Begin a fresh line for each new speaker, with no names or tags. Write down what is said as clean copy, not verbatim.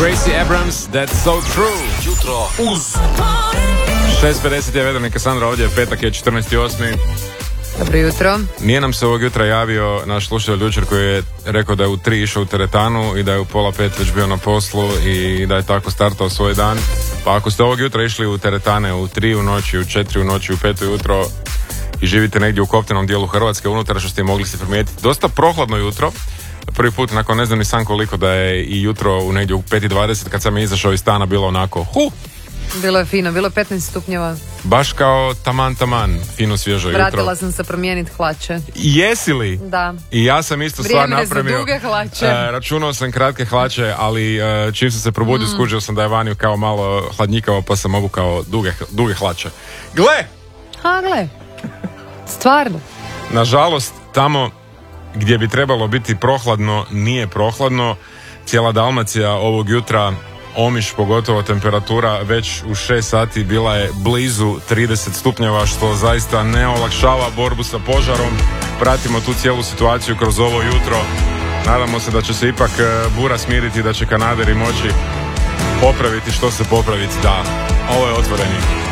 Gracie Abrams, That's So True.
Jutro uz
6.50 je Vedran i Kassandra, ovdje je petak, je 14.8.
Dobro jutro.
Nije nam se ovog jutra javio naš slušatelj jučer koji je rekao da je u 3 išao u teretanu i da je u 4:30 već bio na poslu i da je tako startao svoj dan. Pa ako ste ovog jutra išli u teretane u 3 u noći, u 4 u noći, u 5 ujutro i živite negdje u kopnenom dijelu Hrvatske, unutar što ste mogli se primijetiti, dosta prohladno jutro. Prvi put nakon ne znam ni sam koliko da je i jutro u negdje u 5:20 kad sam izašao iz stana bilo onako
Bilo je fino, bilo je 15 stupnjeva.
baš kao taman, fino svježo jutro.
Vratila sam se promijeniti hlače.
Jesi li?
Da.
I ja sam isto stvar
Vrijeme
napravio.
za duge hlače.
Računao sam kratke hlače, ali čim sam se probudio skužio sam da je vani kao malo hladnjikavo pa sam obukao duge hlače. Gle!
Gle. Stvarno.
Nažalost, tamo gdje bi trebalo biti prohladno, nije prohladno. Cijela Dalmacija ovog jutra, Omiš pogotovo, temperatura već u 6 sati bila je blizu 30 stupnjeva, što zaista ne olakšava borbu sa požarom. Pratimo tu cijelu situaciju kroz ovo jutro. Nadamo se da će se ipak bura smiriti, da će kanaderi moći popraviti što se popraviti. Da, ovo je Otvoreni.